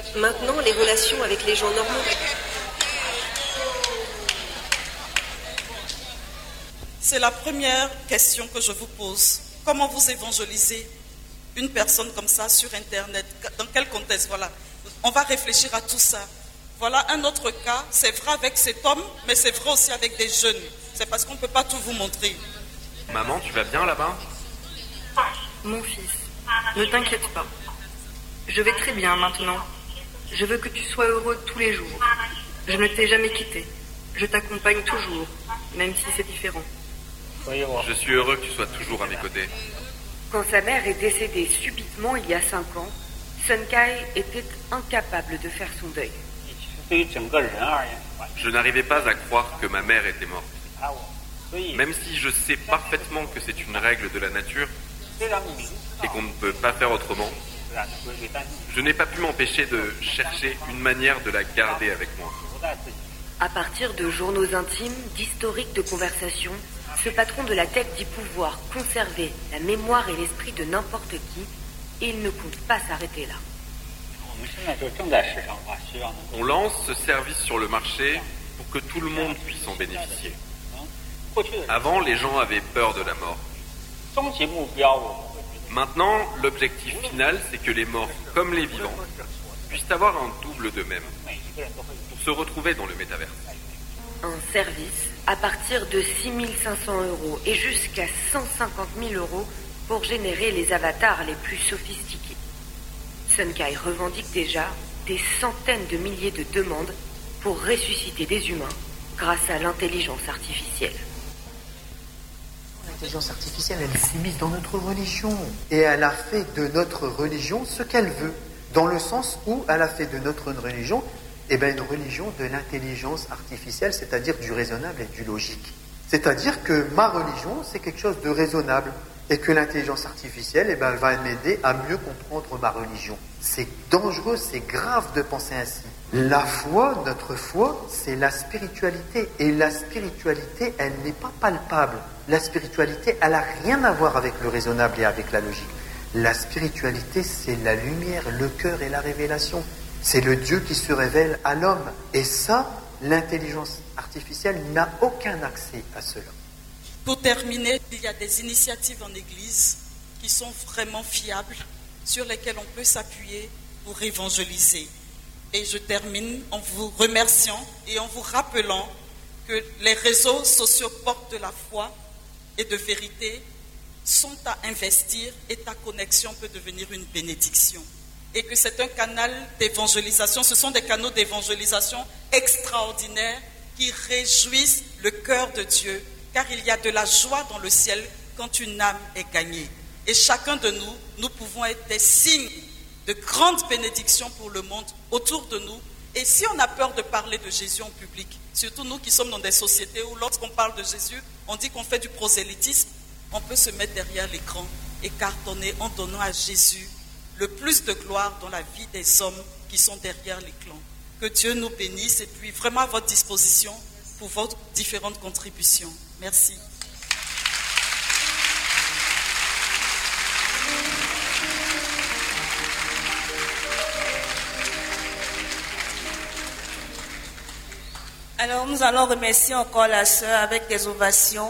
Maintenant, les relations avec les gens normaux. C'est la première question que je vous pose. Comment vous évangélisez une personne comme ça sur Internet? Dans quel contexte? Voilà. On va réfléchir à tout ça. Voilà un autre cas. C'est vrai avec cet homme, mais c'est vrai aussi avec des jeunes. C'est parce qu'on ne peut pas tout vous montrer. Maman, tu vas bien là-bas? Mon fils, ne t'inquiète pas. Je vais très bien maintenant. Je veux que tu sois heureux tous les jours. Je ne t'ai jamais quitté. Je t'accompagne toujours, même si c'est différent. Je suis heureux que tu sois toujours à mes côtés. Quand sa mère est décédée subitement il y a 5 ans, Sun Kai était incapable de faire son deuil. Je n'arrivais pas à croire que ma mère était morte. Même si je sais parfaitement que c'est une règle de la nature et qu'on ne peut pas faire autrement, je n'ai pas pu m'empêcher de chercher une manière de la garder avec moi. À partir de journaux intimes, d'historiques de conversation, ce patron de la tech dit pouvoir conserver la mémoire et l'esprit de n'importe qui, et il ne compte pas s'arrêter là. On lance ce service sur le marché pour que tout le monde puisse en bénéficier. Avant, les gens avaient peur de la mort. Maintenant, l'objectif final, c'est que les morts, comme les vivants, puissent avoir un double d'eux-mêmes pour se retrouver dans le métaverse. Un service à partir de 6 500 € et jusqu'à 150 000 € pour générer les avatars les plus sophistiqués. Sun Kai revendique déjà des centaines de milliers de demandes pour ressusciter des humains grâce à l'intelligence artificielle. L'intelligence artificielle, elle s'immisce dans notre religion. Et elle a fait de notre religion ce qu'elle veut. Dans le sens où elle a fait de notre religion, une religion de l'intelligence artificielle, c'est-à-dire du raisonnable et du logique. C'est-à-dire que ma religion, c'est quelque chose de raisonnable. Et que l'intelligence artificielle, elle va m'aider à mieux comprendre ma religion. C'est dangereux, c'est grave de penser ainsi. La foi, notre foi, c'est la spiritualité. Et la spiritualité, elle n'est pas palpable. La spiritualité, elle n'a rien à voir avec le raisonnable et avec la logique. La spiritualité, c'est la lumière, le cœur et la révélation. C'est le Dieu qui se révèle à l'homme. Et ça, l'intelligence artificielle n'a aucun accès à cela. Pour terminer, il y a des initiatives en Église qui sont vraiment fiables, sur lesquelles on peut s'appuyer pour évangéliser. Et je termine en vous remerciant et en vous rappelant que les réseaux sociaux portent de la foi et de vérité, sont à investir et ta connexion peut devenir une bénédiction. Et que c'est un canal d'évangélisation, ce sont des canaux d'évangélisation extraordinaires qui réjouissent le cœur de Dieu, car il y a de la joie dans le ciel quand une âme est gagnée. Et chacun de nous, nous pouvons être des signes de grandes bénédictions pour le monde autour de nous. Et si on a peur de parler de Jésus en public, surtout nous qui sommes dans des sociétés où lorsqu'on parle de Jésus, on dit qu'on fait du prosélytisme, on peut se mettre derrière l'écran et cartonner en donnant à Jésus le plus de gloire dans la vie des hommes qui sont derrière l'écran. Que Dieu nous bénisse et puis vraiment à votre disposition pour vos différentes contributions. Merci. Alors nous allons remercier encore la sœur avec des ovations.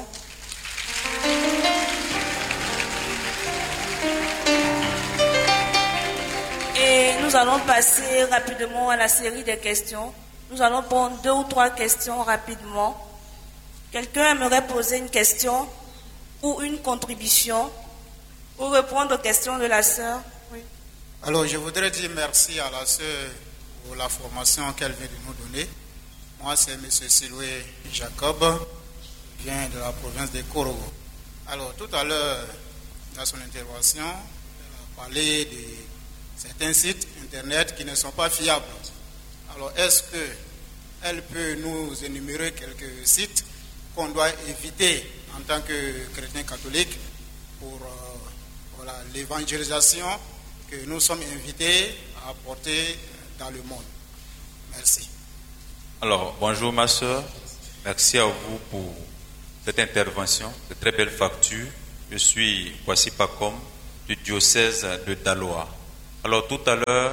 Et nous allons passer rapidement à la série des questions. Nous allons prendre 2 ou 3 questions rapidement. Quelqu'un aimerait poser une question ou une contribution pour répondre aux questions de la sœur? Oui. Alors, je voudrais dire merci à la sœur pour la formation qu'elle vient de nous donner. Moi, c'est M. Siloué Jacob, je viens de la province de Korogo. Alors, tout à l'heure, dans son intervention, elle a parlé de certains sites internet qui ne sont pas fiables. Alors, est-ce qu'elle peut nous énumérer quelques sites qu'on doit éviter en tant que chrétien catholique pour l'évangélisation que nous sommes invités à apporter dans le monde? Merci. Alors, bonjour ma soeur. Merci à vous pour cette intervention, de très belle facture. Je suis Kwasi Pakom du diocèse de Daloa. Alors, tout à l'heure,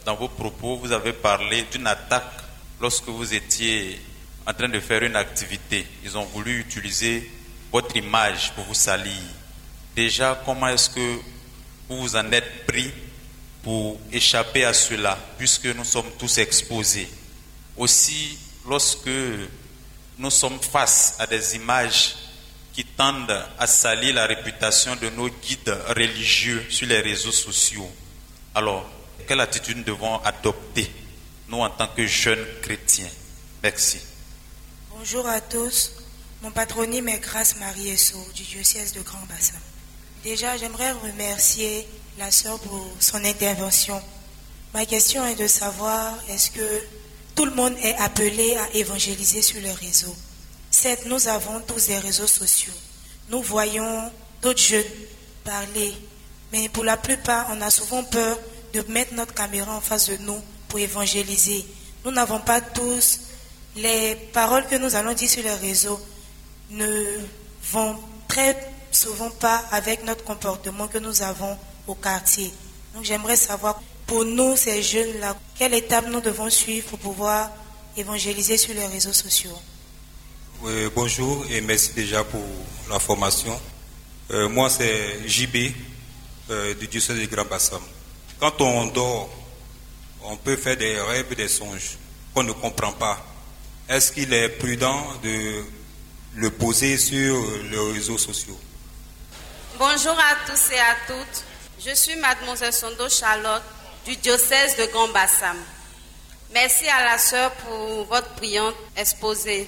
dans vos propos, vous avez parlé d'une attaque lorsque vous étiez en train de faire une activité. Ils ont voulu utiliser votre image pour vous salir. Déjà, comment est-ce que vous vous en êtes pris pour échapper à cela, puisque nous sommes tous exposés? Aussi, lorsque nous sommes face à des images qui tendent à salir la réputation de nos guides religieux sur les réseaux sociaux, alors, quelle attitude nous devons adopter, nous en tant que jeunes chrétiens? Merci. Bonjour à tous. Mon patronyme est Grâce Marie Esso du diocèse de Grand Bassam. Déjà, j'aimerais remercier la sœur pour son intervention. Ma question est de savoir, est-ce que tout le monde est appelé à évangéliser sur les réseaux? Certes, nous avons tous des réseaux sociaux. Nous voyons d'autres jeunes parler. Mais pour la plupart, on a souvent peur de mettre notre caméra en face de nous pour évangéliser. Nous n'avons pas tous les paroles que nous allons dire sur les réseaux ne vont très souvent pas avec notre comportement que nous avons au quartier. Donc j'aimerais savoir, pour nous, ces jeunes-là, quelle étape nous devons suivre pour pouvoir évangéliser sur les réseaux sociaux? Oui, bonjour et merci déjà pour la formation. Moi, c'est JB du diocèse de Grand Bassam. Quand on dort, on peut faire des rêves, des songes qu'on ne comprend pas. Est-ce qu'il est prudent de le poser sur les réseaux sociaux? Bonjour à tous et à toutes. Je suis Mademoiselle Sondo Charlotte du diocèse de Grand Bassam. Merci à la sœur pour votre brillante exposé.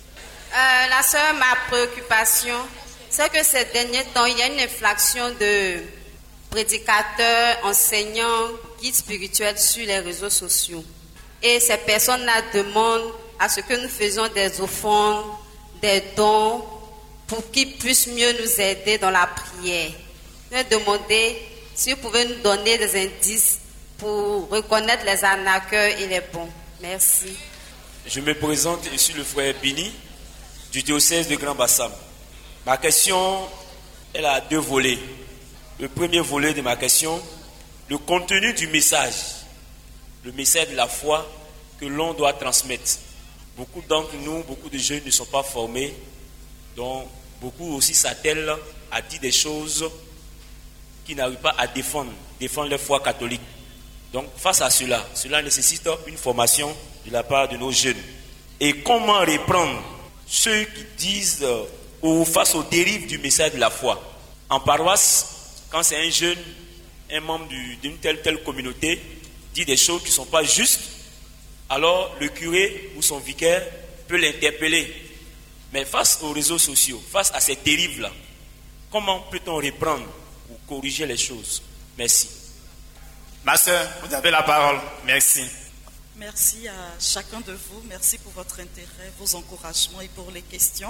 La sœur, ma préoccupation, c'est que ces derniers temps, il y a une inflation de prédicateurs, enseignants, guides spirituels sur les réseaux sociaux. Et ces personnes-là demandent à ce que nous faisions des offrandes, des dons, pour qu'ils puissent mieux nous aider dans la prière. Nous demandons si vous pouvez nous donner des indices pour reconnaître les arnaqueurs et les bons. Merci. Je me présente, je suis le frère Bini du diocèse de Grand Bassam. Ma question, elle a deux volets. Le premier volet de ma question, le contenu du message, le message de la foi que l'on doit transmettre. Beaucoup d'entre nous, beaucoup de jeunes ne sont pas formés, donc beaucoup aussi s'attellent à dire des choses qui n'arrivent pas à défendre leur foi catholique. Donc face à cela nécessite une formation de la part de nos jeunes. Et comment reprendre ceux qui disent ou face aux dérives du message de la foi? En paroisse, quand c'est un jeune, un membre d'une telle communauté, dit des choses qui ne sont pas justes, alors le curé ou son vicaire peut l'interpeller. Mais face aux réseaux sociaux, face à ces dérives-là, comment peut-on reprendre ou corriger les choses? Merci. Ma sœur, vous avez la parole. Merci. Merci à chacun de vous. Merci pour votre intérêt, vos encouragements et pour les questions.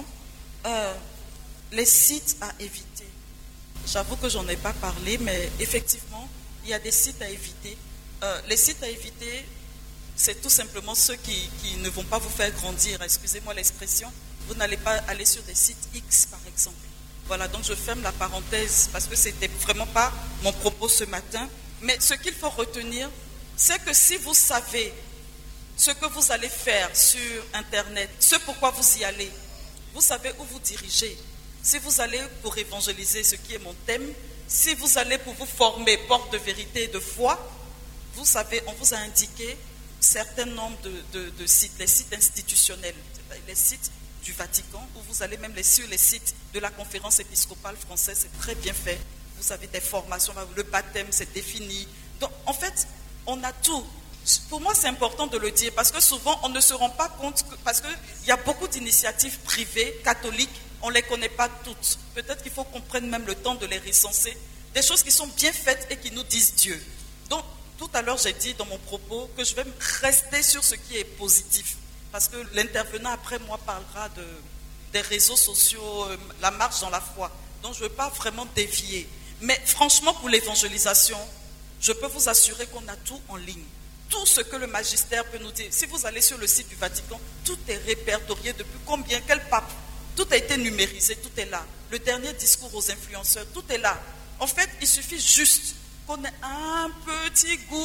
Les sites à éviter. J'avoue que j'en ai pas parlé, mais effectivement, il y a des sites à éviter. Les sites à éviter, c'est tout simplement ceux qui ne vont pas vous faire grandir. Excusez-moi l'expression. Vous n'allez pas aller sur des sites X, par exemple. Voilà, donc je ferme la parenthèse parce que ce n'était vraiment pas mon propos ce matin. Mais ce qu'il faut retenir, c'est que si vous savez ce que vous allez faire sur Internet, ce pourquoi vous y allez, vous savez où vous dirigez. Si vous allez pour évangéliser, ce qui est mon thème, si vous allez pour vous former porte de vérité et de foi, vous savez, on vous a indiqué un certain nombre de sites, les sites institutionnels, les sites du Vatican, où vous allez même sur les sites de la conférence épiscopale française, c'est très bien fait. Vous avez des formations, le baptême, c'est défini. Donc, en fait, on a tout. Pour moi, c'est important de le dire, parce que souvent, on ne se rend pas compte, parce qu'il y a beaucoup d'initiatives privées, catholiques, on ne les connaît pas toutes. Peut-être qu'il faut qu'on prenne même le temps de les recenser. Des choses qui sont bien faites et qui nous disent Dieu. Donc, tout à l'heure, j'ai dit dans mon propos que je vais rester sur ce qui est positif. Parce que l'intervenant après moi parlera des réseaux sociaux, la marche dans la foi. Donc, je ne veux pas vraiment dévier. Mais franchement, pour l'évangélisation, je peux vous assurer qu'on a tout en ligne. Tout ce que le magistère peut nous dire. Si vous allez sur le site du Vatican, tout est répertorié depuis combien, quel pape. Tout a été numérisé, tout est là. Le dernier discours aux influenceurs, tout est là. En fait, il suffit juste qu'on ait un petit goût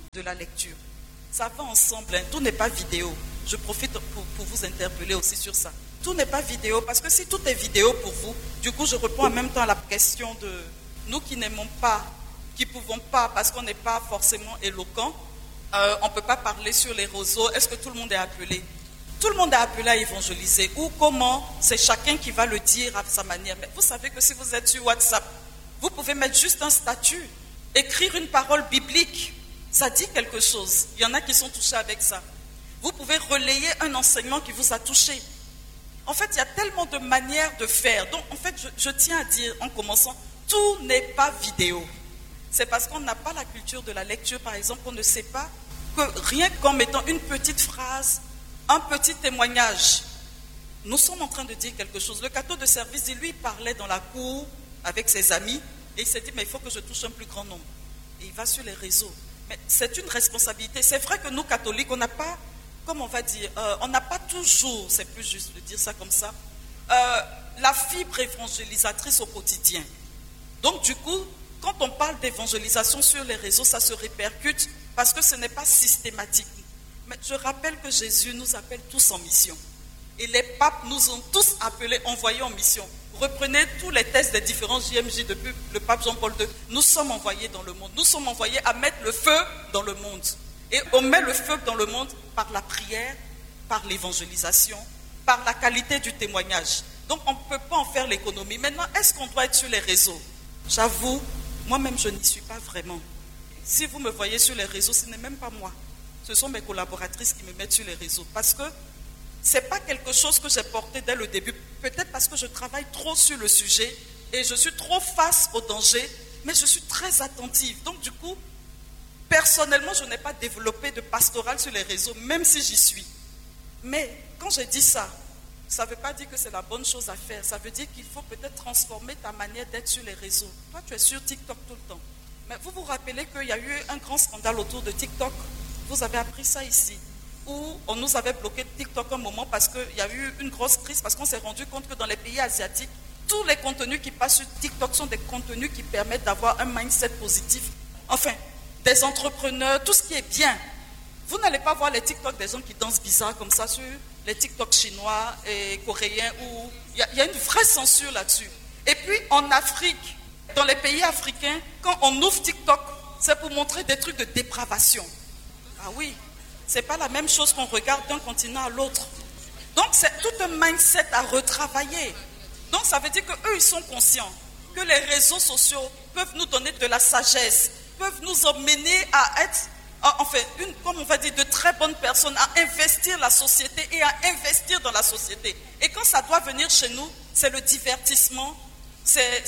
de la lecture. Ça va ensemble, hein. Tout n'est pas vidéo. Je profite pour vous interpeller aussi sur ça. Tout n'est pas vidéo, parce que si tout est vidéo pour vous, du coup je réponds en même temps à la question de nous qui n'aimons pas, qui ne pouvons pas, parce qu'on n'est pas forcément éloquent, on ne peut pas parler sur les réseaux. Est-ce que tout le monde est appelé? Tout le monde est appelé à évangéliser. Ou comment? C'est chacun qui va le dire à sa manière. Mais vous savez que si vous êtes sur WhatsApp, vous pouvez mettre juste un statut, écrire une parole biblique. Ça dit quelque chose. Il y en a qui sont touchés avec ça. Vous pouvez relayer un enseignement qui vous a touché. En fait, il y a tellement de manières de faire. Donc, en fait, je tiens à dire en commençant, tout n'est pas vidéo. C'est parce qu'on n'a pas la culture de la lecture, par exemple, qu'on ne sait pas que rien qu'en mettant une petite phrase, un petit témoignage, nous sommes en train de dire quelque chose. Le cateau de service, lui, il parlait dans la cour avec ses amis et il s'est dit, mais il faut que je touche un plus grand nombre. Et il va sur les réseaux. Mais c'est une responsabilité. C'est vrai que nous, catholiques, on n'a pas, comme on va dire, on n'a pas toujours, c'est plus juste de dire ça comme ça, la fibre évangélisatrice au quotidien. Donc, du coup, quand on parle d'évangélisation sur les réseaux, ça se répercute parce que ce n'est pas systématique. Mais je rappelle que Jésus nous appelle tous en mission. Et les papes nous ont tous appelés, envoyés en mission. Reprenez tous les textes des différents JMJ depuis le pape Jean-Paul II. Nous sommes envoyés dans le monde. Nous sommes envoyés à mettre le feu dans le monde. Et on met le feu dans le monde par la prière, par l'évangélisation, par la qualité du témoignage. Donc on ne peut pas en faire l'économie. Maintenant, est-ce qu'on doit être sur les réseaux? J'avoue, moi-même je n'y suis pas vraiment. Si vous me voyez sur les réseaux, ce n'est même pas moi. Ce sont mes collaboratrices qui me mettent sur les réseaux. Parce que ce n'est pas quelque chose que j'ai porté dès le début. Peut-être parce que je travaille trop sur le sujet et je suis trop face au danger, mais je suis très attentive. Donc du coup, personnellement, je n'ai pas développé de pastoral sur les réseaux, même si j'y suis. Mais quand je dis ça, ça ne veut pas dire que c'est la bonne chose à faire. Ça veut dire qu'il faut peut-être transformer ta manière d'être sur les réseaux. Toi, tu es sur TikTok tout le temps. Mais vous vous rappelez qu'il y a eu un grand scandale autour de TikTok? Vous avez appris ça ici, où on nous avait bloqué TikTok un moment parce qu'il y a eu une grosse crise, parce qu'on s'est rendu compte que dans les pays asiatiques, tous les contenus qui passent sur TikTok sont des contenus qui permettent d'avoir un mindset positif. Enfin, des entrepreneurs, tout ce qui est bien. Vous n'allez pas voir les TikTok des gens qui dansent bizarre comme ça sur les TikTok chinois et coréens, où il y a une vraie censure là-dessus. Et puis en Afrique, dans les pays africains, quand on ouvre TikTok, c'est pour montrer des trucs de dépravation. Ah oui, c'est pas la même chose qu'on regarde d'un continent à l'autre. Donc c'est tout un mindset à retravailler. Donc ça veut dire qu'eux, ils sont conscients que les réseaux sociaux peuvent nous donner de la sagesse, peuvent nous emmener à être, enfin, comme on va dire, de très bonnes personnes, à investir la société et à investir dans la société. Et quand ça doit venir chez nous, c'est le divertissement, c'est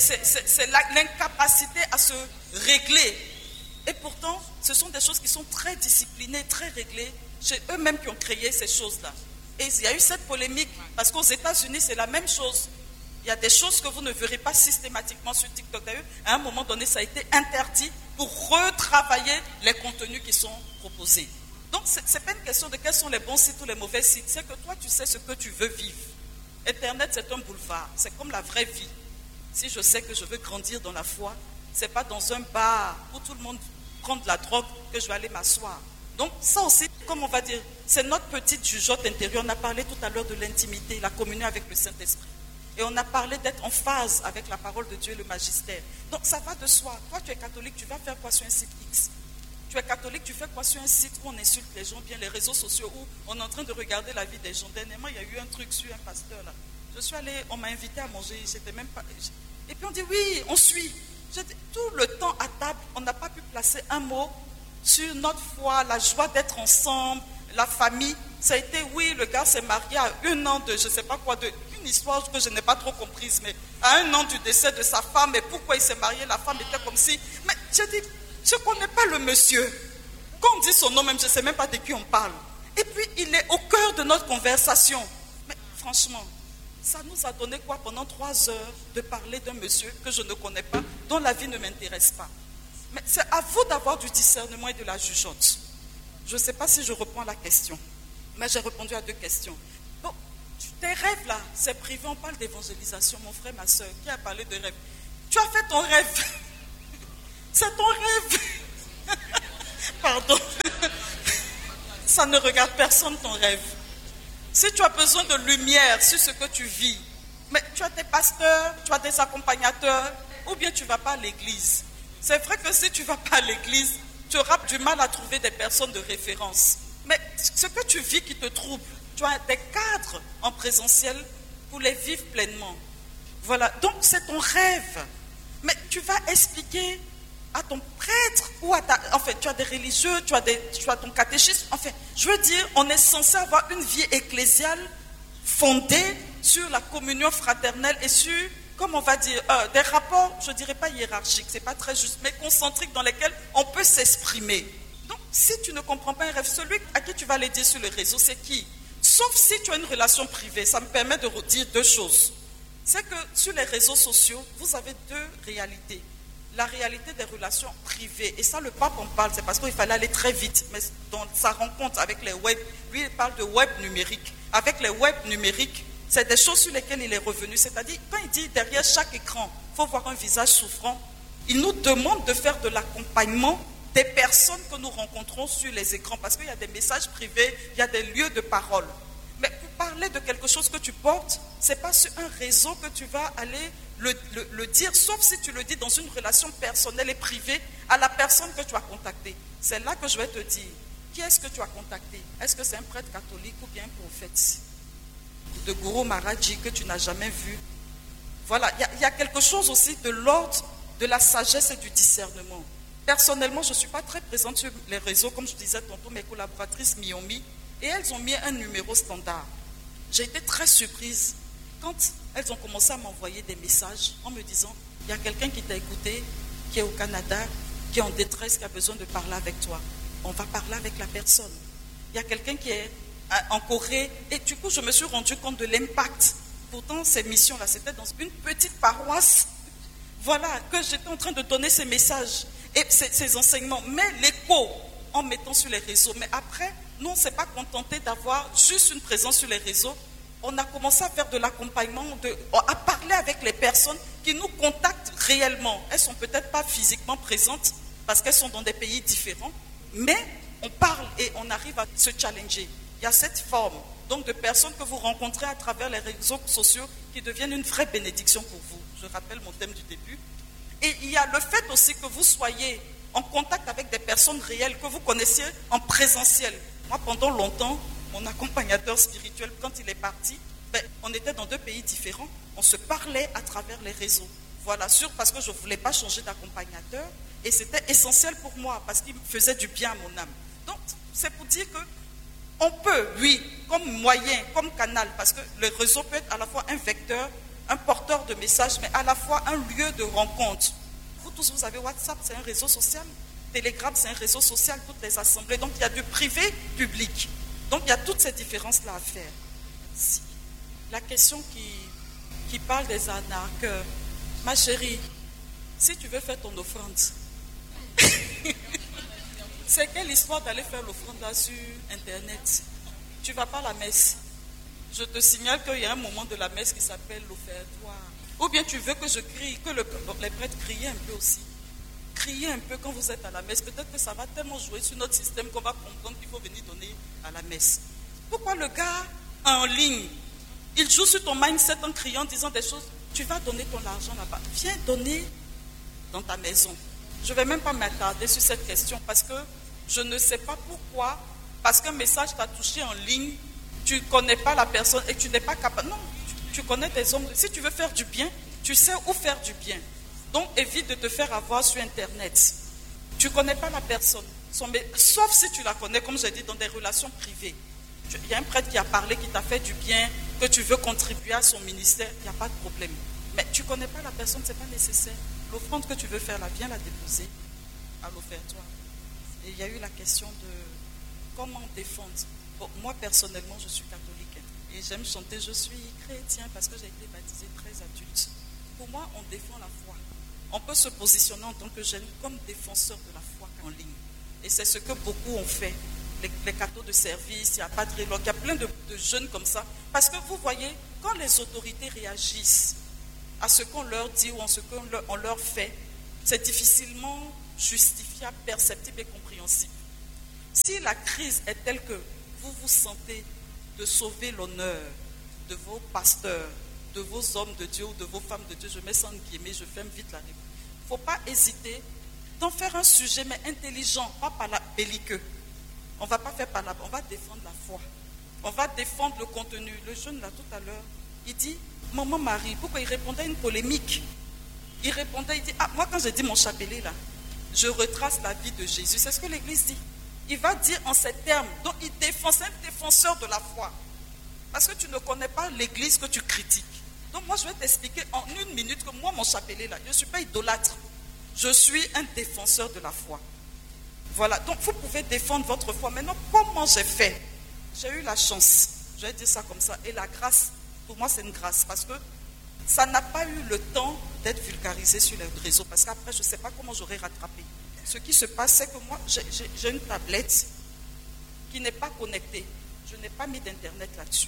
l'incapacité à se régler. Et pourtant, ce sont des choses qui sont très disciplinées, très réglées. C'est eux-mêmes qui ont créé ces choses-là. Et il y a eu cette polémique, parce qu'aux États-Unis, c'est la même chose. Il y a des choses que vous ne verrez pas systématiquement sur TikTok. D'ailleurs, à un moment donné, ça a été interdit pour retravailler les contenus qui sont proposés. Donc, ce n'est pas une question de quels sont les bons sites ou les mauvais sites. C'est que toi, tu sais ce que tu veux vivre. Internet, c'est un boulevard. C'est comme la vraie vie. Si je sais que je veux grandir dans la foi, ce n'est pas dans un bar où tout le monde prend de la drogue que je vais aller m'asseoir. Donc ça aussi, comme on va dire, c'est notre petite jugeote intérieure. On a parlé tout à l'heure de l'intimité, la communion avec le Saint-Esprit. Et on a parlé d'être en phase avec la parole de Dieu et le magistère. Donc ça va de soi. Toi, tu es catholique, tu vas faire quoi sur un site X? Tu es catholique, tu fais quoi sur un site où on insulte les gens, bien les réseaux sociaux, où on est en train de regarder la vie des gens. Dernièrement, il y a eu un truc sur un pasteur là. Je suis allée, on m'a invité à manger, j'étais même pas... Et puis on dit oui, on suit. Tout le temps à table, on n'a pas pu placer un mot sur notre foi, la joie d'être ensemble, la famille. Ça a été, oui, le gars s'est marié à 1 an de, je ne sais pas quoi, une histoire que je n'ai pas trop comprise, mais à 1 an du décès de sa femme, et pourquoi il s'est marié, la femme était comme si... Mais j'ai dit, je ne connais pas le monsieur. Quand on dit son nom même, je ne sais même pas de qui on parle. Et puis, il est au cœur de notre conversation. Mais franchement... Ça nous a donné quoi pendant 3 heures de parler d'un monsieur que je ne connais pas, dont la vie ne m'intéresse pas. Mais c'est à vous d'avoir du discernement et de la jugeote. Je ne sais pas si je réponds à la question, mais j'ai répondu à 2 questions. Bon, tes rêves là, c'est privé, on parle d'évangélisation, mon frère, ma soeur, qui a parlé de rêve? Tu as fait ton rêve. C'est ton rêve. Pardon. Ça ne regarde personne ton rêve. Si tu as besoin de lumière sur ce que tu vis, mais tu as des pasteurs, tu as des accompagnateurs, ou bien tu ne vas pas à l'église. C'est vrai que si tu ne vas pas à l'église, tu auras du mal à trouver des personnes de référence. Mais ce que tu vis qui te trouble, tu as des cadres en présentiel pour les vivre pleinement. Voilà, donc c'est ton rêve. Mais tu vas expliquer à ton prêtre ou enfin tu as des religieux, tu as ton catéchisme. Enfin, je veux dire, on est censé avoir une vie ecclésiale fondée sur la communion fraternelle et sur, comme on va dire, des rapports, je ne dirais pas hiérarchiques, c'est pas très juste, mais concentriques dans lesquels on peut s'exprimer. Donc, si tu ne comprends pas un rêve, celui à qui tu vas le dire sur le réseau, c'est qui? Sauf si tu as une relation privée, ça me permet de redire deux choses. C'est que sur les réseaux sociaux, vous avez deux réalités. La réalité des relations privées, et ça le pape en parle, c'est parce qu'il fallait aller très vite, mais dans sa rencontre avec les web, lui il parle de web numérique. Avec les web numériques, c'est des choses sur lesquelles il est revenu, c'est-à-dire quand il dit derrière chaque écran, il faut voir un visage souffrant, il nous demande de faire de l'accompagnement des personnes que nous rencontrons sur les écrans, parce qu'il y a des messages privés, il y a des lieux de parole. Mais pour parler de quelque chose que tu portes, ce n'est pas sur un réseau que tu vas aller le dire, sauf si tu le dis dans une relation personnelle et privée à la personne que tu as contactée. C'est là que je vais te dire, qui est-ce que tu as contacté? Est-ce que c'est un prêtre catholique ou bien un prophète de Guru Maharaj que tu n'as jamais vu? Voilà, il y a quelque chose aussi de l'ordre de la sagesse et du discernement. Personnellement, je ne suis pas très présente sur les réseaux, comme je disais tantôt, mes collaboratrices m'y ont mis, et elles ont mis un numéro standard. J'ai été très surprise quand elles ont commencé à m'envoyer des messages en me disant, il y a quelqu'un qui t'a écouté, qui est au Canada, qui est en détresse, qui a besoin de parler avec toi. On va parler avec la personne. Il y a quelqu'un qui est en Corée, et du coup, je me suis rendu compte de l'impact. Pourtant, ces missions-là, c'était dans une petite paroisse, voilà, que j'étais en train de donner ces messages et ces enseignements, mais l'écho en mettant sur les réseaux. Mais après, nous, on ne s'est pas contenté d'avoir juste une présence sur les réseaux. On a commencé à faire de l'accompagnement, à parler avec les personnes qui nous contactent réellement. Elles ne sont peut-être pas physiquement présentes parce qu'elles sont dans des pays différents, mais on parle et on arrive à se challenger. Il y a cette forme donc de personnes que vous rencontrez à travers les réseaux sociaux qui deviennent une vraie bénédiction pour vous. Je rappelle mon thème du début. Et il y a le fait aussi que vous soyez en contact avec des personnes réelles que vous connaissiez en présentiel. Moi, pendant longtemps, mon accompagnateur spirituel, quand il est parti, on était dans deux pays différents. On se parlait à travers les réseaux. Voilà, parce que je ne voulais pas changer d'accompagnateur. Et c'était essentiel pour moi, parce qu'il me faisait du bien à mon âme. Donc, c'est pour dire que on peut, oui, comme moyen, comme canal, parce que le réseau peut être à la fois un vecteur, un porteur de messages, mais à la fois un lieu de rencontre. Vous tous, vous avez WhatsApp, c'est un réseau social. Telegram, c'est un réseau social, toutes les assemblées. Donc, il y a du privé, public. Donc, il y a toutes ces différences-là à faire. Merci. La question qui parle des arnaqueurs. Ma chérie, si tu veux faire ton offrande, c'est quelle histoire d'aller faire l'offrande là sur Internet? Tu ne vas pas à la messe. Je te signale qu'il y a un moment de la messe qui s'appelle l'offertoire. Ou bien tu veux que je crie, que les prêtres crient un peu aussi. Criez un peu quand vous êtes à la messe. Peut-être que ça va tellement jouer sur notre système qu'on va comprendre qu'il faut venir donner à la messe. Pourquoi le gars en ligne, il joue sur ton mindset en criant, en disant des choses? Tu vas donner ton argent là-bas. Viens donner dans ta maison. Je ne vais même pas m'attarder sur cette question parce que je ne sais pas pourquoi, parce qu'un message t'a touché en ligne, tu ne connais pas la personne et tu n'es pas capable. Non, tu connais des hommes. Si tu veux faire du bien, tu sais où faire du bien. Donc évite de te faire avoir sur Internet. Tu ne connais pas la personne. Sauf si tu la connais, comme j'ai dit, dans des relations privées. Il y a un prêtre qui a parlé, qui t'a fait du bien, que tu veux contribuer à son ministère, il n'y a pas de problème. Mais tu ne connais pas la personne, ce n'est pas nécessaire. L'offrande que tu veux faire là, viens la déposer à l'offertoire. Et il y a eu la question de comment défendre. Bon, moi, personnellement, je suis catholique. Et j'aime chanter, je suis chrétien, parce que j'ai été baptisé très adulte. Pour moi, on défend la foi. On peut se positionner en tant que jeune comme défenseur de la foi en ligne. Et c'est ce que beaucoup ont fait. Les cadeaux de service, il y a Padre Locke, il y a plein de jeunes comme ça. Parce que vous voyez, quand les autorités réagissent à ce qu'on leur dit ou à ce qu'on leur fait, c'est difficilement justifiable, perceptible et compréhensible. incompréhensible. Si la crise est telle que vous vous sentez de sauver l'honneur de vos pasteurs, de vos hommes de Dieu ou de vos femmes de Dieu, je mets ça en guillemets, je ferme vite la réponse. Il ne faut pas hésiter d'en faire un sujet, mais intelligent, pas belliqueux. On ne va pas faire palabre, on va défendre la foi. On va défendre le contenu. Le jeune là tout à l'heure, il dit, Maman Marie, pourquoi il répondait à une polémique? Il répondait, il dit, moi quand j'ai dit mon chapelet là, je retrace la vie de Jésus. C'est ce que l'Église dit. Il va dire en ces termes. Donc il défend, c'est un défenseur de la foi. Parce que tu ne connais pas l'Église que tu critiques. Donc moi je vais t'expliquer en une minute que moi mon chapelet là, je ne suis pas idolâtre. Je suis un défenseur de la foi. Voilà, donc vous pouvez défendre votre foi. Maintenant, comment j'ai fait? J'ai eu la chance, je vais dire ça comme ça, et la grâce, pour moi c'est une grâce, parce que ça n'a pas eu le temps d'être vulgarisé sur les réseaux, parce qu'après je ne sais pas comment j'aurais rattrapé. Ce qui se passe, c'est que moi j'ai une tablette qui n'est pas connectée. Je n'ai pas mis d'internet là-dessus.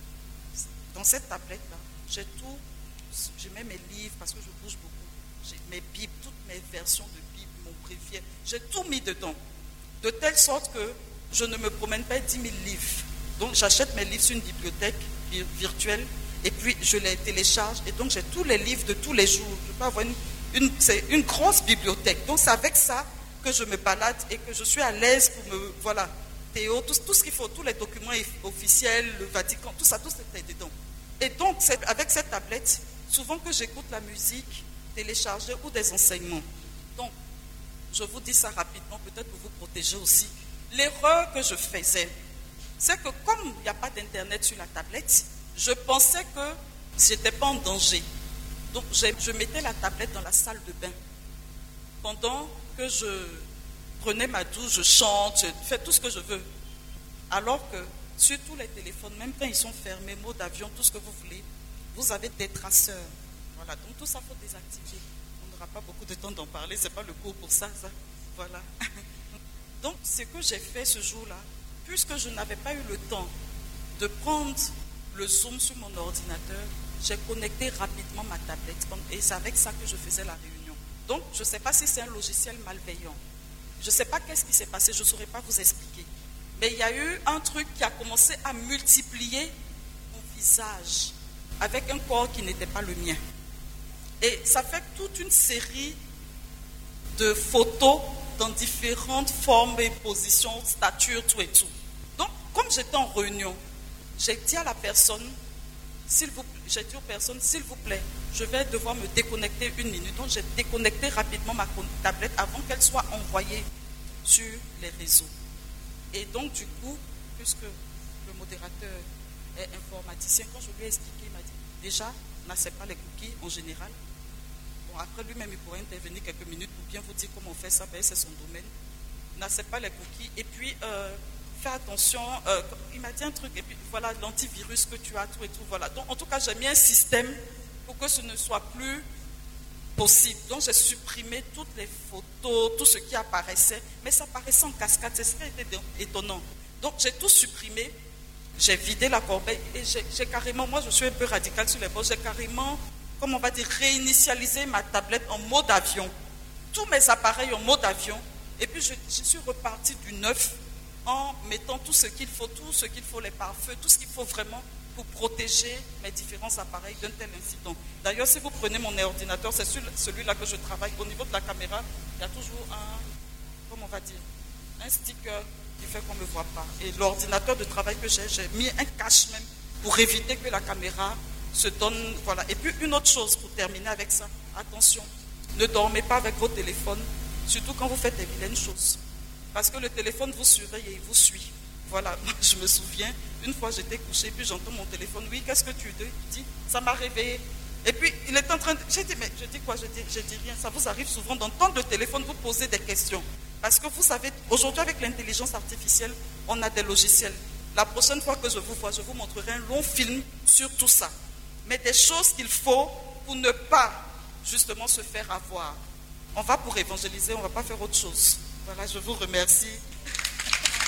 Dans cette tablette-là, j'ai tout, je mets mes livres, parce que je bouge beaucoup. J'ai mes Bibles, toutes mes versions de Bible, mon bréviaire, j'ai tout mis dedans. De telle sorte que je ne me promène pas 10 000 livres. Donc j'achète mes livres sur une bibliothèque virtuelle et puis je les télécharge. Et donc j'ai tous les livres de tous les jours. Je peux avoir c'est une grosse bibliothèque. Donc c'est avec ça que je me balade et que je suis à l'aise pour me... Voilà, Théo, tout ce qu'il faut, tous les documents officiels, le Vatican, tout ça, tout est dedans. Et donc c'est avec cette tablette, souvent que j'écoute la musique téléchargée ou des enseignements. Donc, je vous dis ça rapidement, peut-être pour vous protéger aussi. L'erreur que je faisais, c'est que comme il n'y a pas d'internet sur la tablette, je pensais que je n'étais pas en danger. Donc je mettais la tablette dans la salle de bain. Pendant que je prenais ma douche, je chante, je fais tout ce que je veux. Alors que sur tous les téléphones, même quand ils sont fermés, mode avion, tout ce que vous voulez, vous avez des traceurs. Voilà, donc tout ça, il faut désactiver. On n'aura pas beaucoup de temps d'en parler, ce n'est pas le cours pour ça. Voilà. Donc, ce que j'ai fait ce jour-là, puisque je n'avais pas eu le temps de prendre le Zoom sur mon ordinateur, j'ai connecté rapidement ma tablette. Et c'est avec ça que je faisais la réunion. Donc, je ne sais pas si c'est un logiciel malveillant. Je ne sais pas qu'est-ce qui s'est passé, je ne saurais pas vous expliquer. Mais il y a eu un truc qui a commencé à multiplier mon visage avec un corps qui n'était pas le mien. Et ça fait toute une série de photos dans différentes formes et positions, statures, tout et tout. Donc, comme j'étais en réunion, j'ai dit à la personne, s'il vous plaît, je vais devoir me déconnecter une minute. Donc, j'ai déconnecté rapidement ma tablette avant qu'elle soit envoyée sur les réseaux. Et donc, du coup, puisque le modérateur est informaticien, quand je lui ai expliqué, il m'a dit, déjà, n'accepte pas les cookies en général. Bon, après lui-même, il pourrait intervenir quelques minutes pour bien vous dire comment on fait ça, c'est son domaine. N'accepte pas les cookies. Et puis, fais attention, il m'a dit un truc, et puis voilà, l'antivirus que tu as, tout et tout, voilà. Donc, en tout cas, j'ai mis un système pour que ce ne soit plus possible. Donc, j'ai supprimé toutes les photos, tout ce qui apparaissait, mais ça apparaissait en cascade, c'est ce qui était étonnant. Donc, j'ai tout supprimé, j'ai vidé la corbeille, et j'ai carrément, moi je suis un peu radical sur les bords, j'ai carrément, comme on va dire, réinitialisé ma tablette en mode avion. Tous mes appareils en mode avion, et puis je suis reparti du neuf, en mettant tout ce qu'il faut, les pare-feux, tout ce qu'il faut vraiment pour protéger mes différents appareils d'un tel incident. D'ailleurs, si vous prenez mon ordinateur, c'est celui-là que je travaille. Au niveau de la caméra, il y a toujours un sticker qui fait qu'on ne me voit pas. Et l'ordinateur de travail que j'ai mis un cache même pour éviter que la caméra se donne. Voilà. Et puis une autre chose pour terminer avec ça, attention, ne dormez pas avec vos téléphones, surtout quand vous faites des vilaines choses. Parce que le téléphone vous surveille et il vous suit. Voilà, je me souviens, une fois j'étais couché, puis j'entends mon téléphone. Oui, qu'est-ce que tu dis? Il dit, ça m'a réveillé. Et puis il est en train de... J'ai dit, mais je dis quoi? Je dis rien. Ça vous arrive souvent d'entendre le téléphone vous poser des questions. Parce que vous savez, aujourd'hui avec l'intelligence artificielle, on a des logiciels. La prochaine fois que je vous vois, je vous montrerai un long film sur tout ça. Mais des choses qu'il faut pour ne pas justement se faire avoir. On va pour évangéliser, on ne va pas faire autre chose. Voilà, je vous remercie.